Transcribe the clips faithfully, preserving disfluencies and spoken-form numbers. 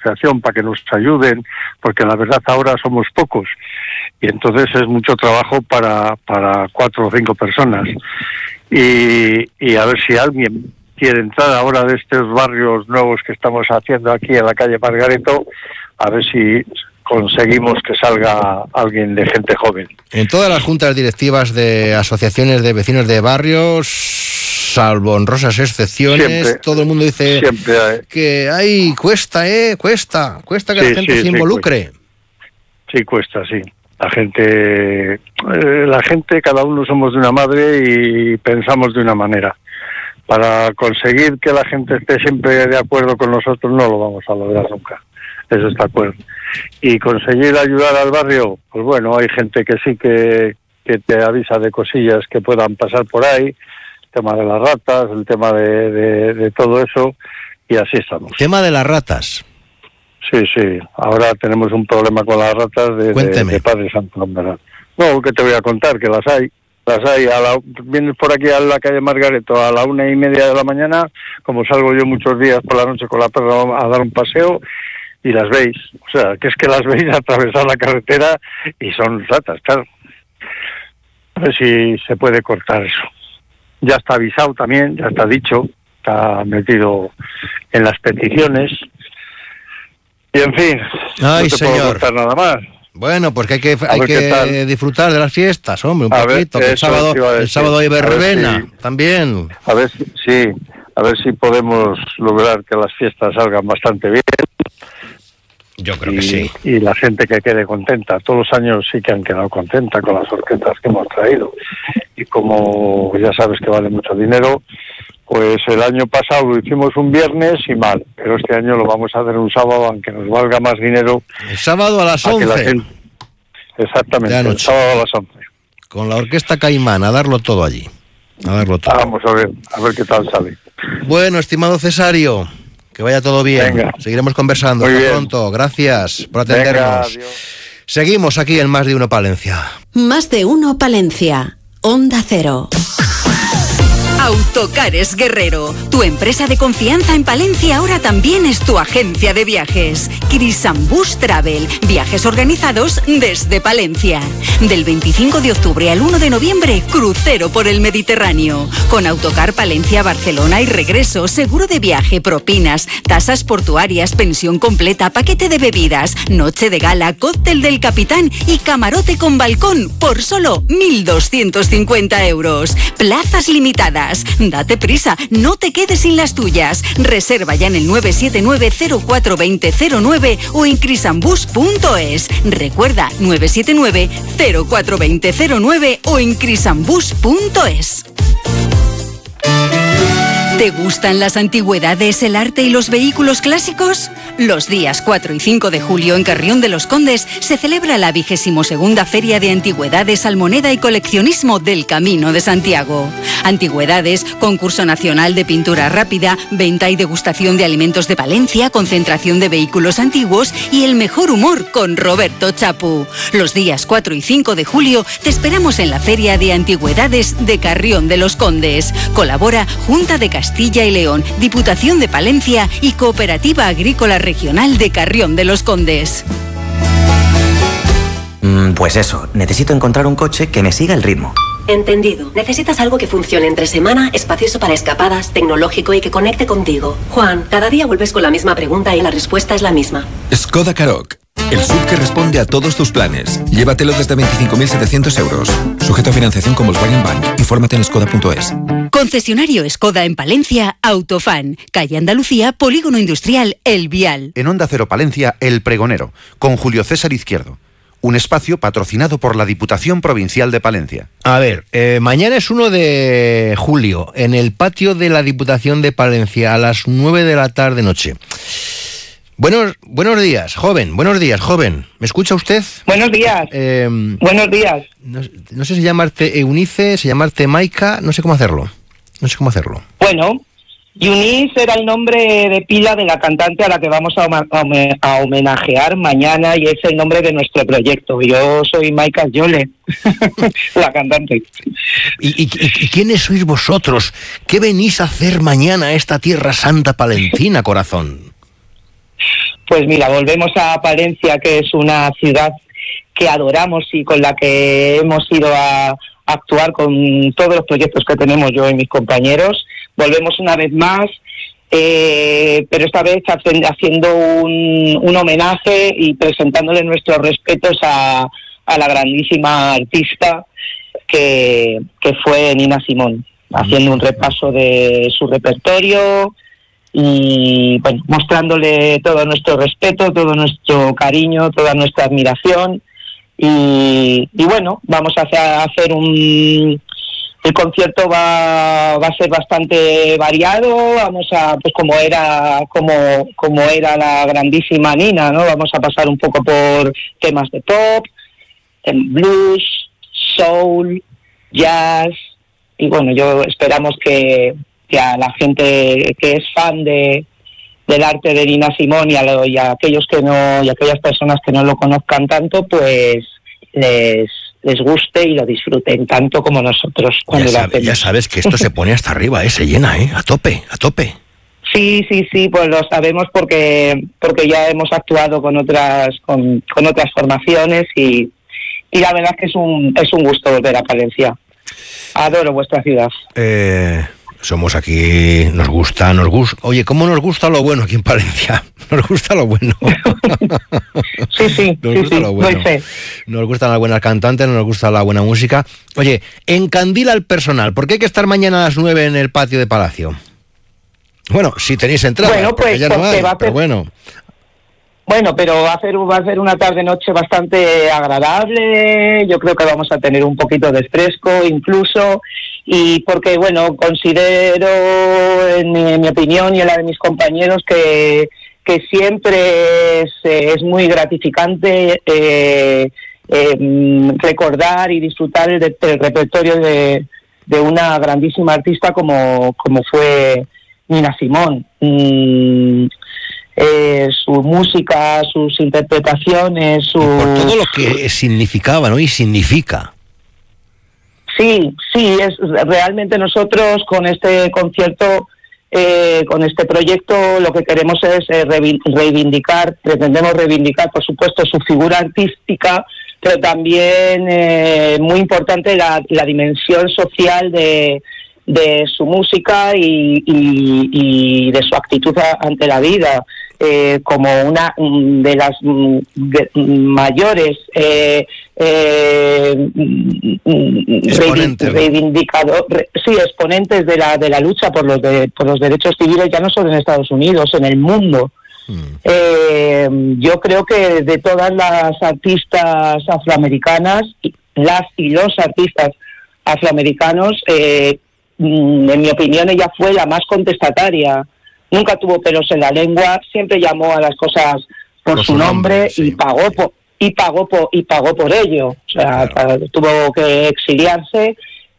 asociación para que nos ayuden, porque la verdad ahora somos pocos y entonces es mucho trabajo para, para cuatro o cinco personas. Y, y a ver si alguien quiere entrar ahora de estos barrios nuevos que estamos haciendo aquí en la calle Margareto, a ver si conseguimos que salga alguien de gente joven. En todas las juntas directivas de asociaciones de vecinos de barrios, salvo honrosas excepciones, siempre, todo el mundo dice siempre que ay, cuesta, eh, cuesta, cuesta que sí, la gente sí, se involucre. Sí cuesta. sí, cuesta, sí. La gente, eh, la gente, cada uno somos de una madre y pensamos de una manera. Para conseguir que la gente esté siempre de acuerdo con nosotros no lo vamos a lograr nunca. Eso está de acuerdo. Y conseguir ayudar al barrio, pues bueno, hay gente que sí que, que te avisa de cosillas que puedan pasar por ahí, el tema de las ratas, el tema de, de, de todo eso, y así estamos. ¿Tema de las ratas? Sí, sí, ahora tenemos un problema con las ratas de, de, de Padre Santo, ¿verdad? No, que te voy a contar, que las hay. Las hay, a la, vienes por aquí a la calle Margareto a la una y media de la mañana, como salgo yo muchos días por la noche con la perra a dar un paseo, y las veis. O sea, que es que las veis atravesar la carretera y son ratas, claro. A ver si se puede cortar eso. Ya está avisado también, ya está dicho, está metido en las peticiones. Y en fin, Ay, no te señor. puedo contar nada más. Bueno, pues que hay que, hay que disfrutar de las fiestas, hombre, un a poquito. Ver, el sábado, el sábado hay verbena, si, también. A ver si, sí, a ver si podemos lograr que las fiestas salgan bastante bien. Yo creo y, que sí. Y la gente que quede contenta. Todos los años sí que han quedado contenta con las orquestas que hemos traído. Y como ya sabes que vale mucho dinero, pues el año pasado lo hicimos un viernes y mal, pero este año lo vamos a hacer un sábado, aunque nos valga más dinero. El sábado a las once. Gente... Exactamente, el sábado a las once. Con la orquesta Caimán, a darlo todo allí. A darlo todo. Vamos a ver, a ver qué tal sale. Bueno, estimado Cesario, que vaya todo bien. Venga. Seguiremos conversando. Muy Hasta bien. pronto. Gracias por atendernos. Venga, adiós. Seguimos aquí en Más de Uno Palencia. Más de Uno Palencia. Onda Cero. Autocares Guerrero, tu empresa de confianza en Palencia ahora también es tu agencia de viajes. Crisambus Travel, viajes organizados desde Palencia. Del veinticinco de octubre al uno de noviembre, crucero por el Mediterráneo. Con Autocar Palencia, Barcelona y regreso, seguro de viaje, propinas, tasas portuarias, pensión completa, paquete de bebidas, noche de gala, cóctel del capitán y camarote con balcón por solo mil doscientos cincuenta euros. Plazas limitadas. Date prisa, no te quedes sin las tuyas. Reserva ya en el nueve siete nueve cero cuatro dos cero cero nueve o en crisambus punto es. Recuerda, nueve siete nueve cero cuatro dos cero cero nueve o en crisambus punto es. ¿Te gustan las antigüedades, el arte y los vehículos clásicos? Los días cuatro y cinco de julio en Carrión de los Condes se celebra la vigésimo segunda Feria de Antigüedades, Almoneda y Coleccionismo del Camino de Santiago. Antigüedades, concurso nacional de pintura rápida, venta y degustación de alimentos de Palencia, concentración de vehículos antiguos y el mejor humor con Roberto Chapu. Los días cuatro y cinco de julio te esperamos en la Feria de Antigüedades de Carrión de los Condes. Colabora Junta de Castilla y León, Diputación de Palencia y Cooperativa Agrícola Regional de Carrión de los Condes. Mm, pues eso, necesito encontrar un coche que me siga el ritmo. Entendido. Necesitas algo que funcione entre semana, espacioso para escapadas, tecnológico y que conecte contigo. Juan, cada día vuelves con la misma pregunta y la respuesta es la misma. Skoda Karoq. El S U V que responde a todos tus planes. Llévatelo desde veinticinco mil setecientos euros. Sujeto a financiación con Volkswagen Bank. Infórmate en skoda punto es. Concesionario Skoda en Palencia, Autofan. Calle Andalucía, Polígono Industrial El Vial. En Onda Cero Palencia, El Pregonero, con Julio César Izquierdo. Un espacio patrocinado por la Diputación Provincial de Palencia. A ver, eh, mañana es uno de julio, en el patio de la Diputación de Palencia, a las nueve de la tarde noche. Buenos, buenos días, joven, buenos días, joven. ¿Me escucha usted? Buenos días. Eh, buenos días. No, no sé si llamarte Eunice, si llamarte Maika, no sé cómo hacerlo. No sé cómo hacerlo. Bueno, Eunice era el nombre de pila de la cantante a la que vamos a, hom- a homenajear mañana y es el nombre de nuestro proyecto. Yo soy Maika Yole, la cantante. ¿Y, y, ¿Y quiénes sois vosotros? ¿Qué venís a hacer mañana a esta tierra santa palentina, corazón? pues mira, volvemos a Palencia, que es una ciudad que adoramos y con la que hemos ido a actuar con todos los proyectos que tenemos yo y mis compañeros. Volvemos una vez más, eh, pero esta vez haciendo un, un homenaje y presentándole nuestros respetos a, a la grandísima artista que, que fue Nina Simone, haciendo un repaso de su repertorio y bueno, mostrándole todo nuestro respeto, todo nuestro cariño, toda nuestra admiración. Y, y bueno, vamos a hacer, a hacer un... El concierto va, va a ser bastante variado, vamos a, pues como era, como, como era la grandísima Nina, ¿no? Vamos a pasar un poco por temas de pop, blues, soul, jazz, y bueno, yo esperamos que, que a la gente que es fan de del arte de Nina Simone y a, lo, y a aquellos que no, y a aquellas personas que no lo conozcan tanto, pues les les guste y lo disfruten tanto como nosotros cuando ya lo hacemos. Ya sabes que esto se pone hasta arriba, ¿eh? Se llena, ¿eh? A tope, a tope. Sí, sí, sí, pues lo sabemos porque porque ya hemos actuado con otras con, con otras formaciones y, y la verdad es que es un es un gusto volver a Palencia. Adoro vuestra ciudad. Eh, somos aquí, nos gusta, nos gusta. Oye, ¿cómo nos gusta lo bueno aquí en Palencia? Nos gusta lo bueno. Sí, sí, nos sí, gusta sí, lo bueno. Nos gustan las buenas cantantes, nos gusta la buena música. Oye, encandila al personal, ¿por qué hay que estar mañana a las nueve en el patio de Palacio? Bueno, si tenéis entrada, bueno, pues, ya no hay, va a pero ser... bueno. Bueno, pero va a ser va a ser una tarde-noche bastante agradable. Yo creo que vamos a tener un poquito de fresco incluso. Y porque, bueno, considero, en mi, en mi opinión y en la de mis compañeros, que, que siempre es, es muy gratificante eh, eh, recordar y disfrutar del, del repertorio de, de una grandísima artista como, como fue Nina Simone. Mm, Eh, su música, sus interpretaciones, su... Y por todo lo que significaba, ¿no? Y significa. Sí, sí, es realmente nosotros con este concierto, eh, con este proyecto, lo que queremos es eh, reivindicar, pretendemos reivindicar, por supuesto, su figura artística, pero también eh, muy importante la, la dimensión social de de su música y, y, y de su actitud ante la vida, eh, como una de las de, mayores eh, eh, exponentes, reivindicador, re, sí, exponentes de la de la lucha por los de, por los derechos civiles, ya no solo en Estados Unidos, en el mundo. Hmm. Eh, yo creo que de todas las artistas afroamericanas, las y los artistas afroamericanos, eh, en mi opinión ella fue la más contestataria, nunca tuvo pelos en la lengua, siempre llamó a las cosas por, por su nombre, nombre sí. y pagó por, y pagó por, y pagó por ello, o sea, claro. Tuvo que exiliarse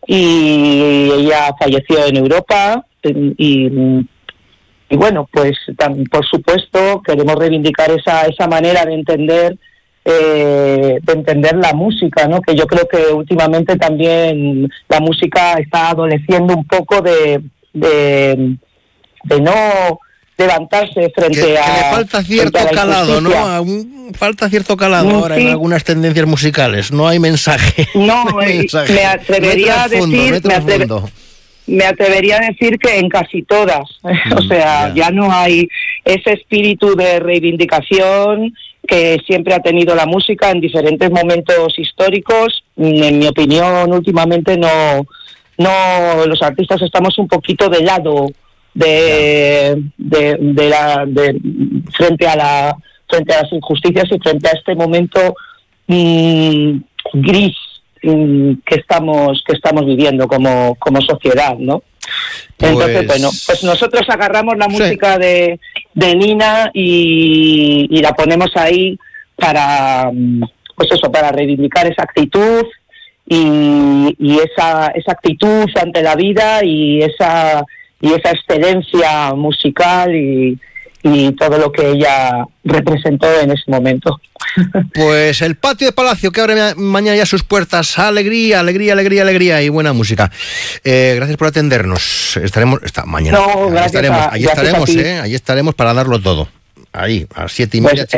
y ella falleció en Europa y, y bueno, pues por supuesto queremos reivindicar esa esa manera de entender Eh, de entender la música, ¿no? Que yo creo que últimamente también la música está adoleciendo un poco de de, de no levantarse frente que, a... Que le falta cierto calado, ¿no? Un, falta cierto calado sí. ahora en algunas tendencias musicales. No hay mensaje. No, no hay mensaje. Me atrevería a decir... Me, atreve, me atrevería a decir que en casi todas. Mm, o sea, yeah. ya no hay ese espíritu de reivindicación que siempre ha tenido la música en diferentes momentos históricos. En mi opinión, últimamente no, no los artistas estamos un poquito de lado de, de, de la de, frente a la frente a las injusticias y frente a este momento mmm, gris mmm, que estamos que estamos viviendo como como sociedad, ¿no? Pues... Entonces, bueno, pues nosotros agarramos la música sí. de, de Nina y, y la ponemos ahí para, pues eso, para reivindicar esa actitud y, y esa, esa actitud ante la vida y esa y esa excelencia musical y, y todo lo que ella representó en ese momento. Pues el patio de Palacio que abre mañana ya sus puertas. Alegría, alegría, alegría, alegría y buena música. Eh, gracias por atendernos. Estaremos esta mañana. No, ahí estaremos, a, ahí estaremos, eh, ahí estaremos para darlo todo. ahí, a las siete y media. Pues,